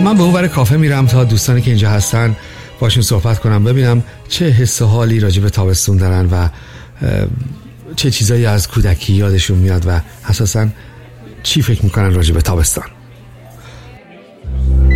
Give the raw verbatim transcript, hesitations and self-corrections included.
من به اون ور کافه میرم تا دوستانی که اینجا هستن باشون صحبت کنم، ببینم چه حس و حالی راجع به تابستون دارن و چه چیزایی از کودکی یادشون میاد و اساساً چی فکر میکنن راجع به تابستان.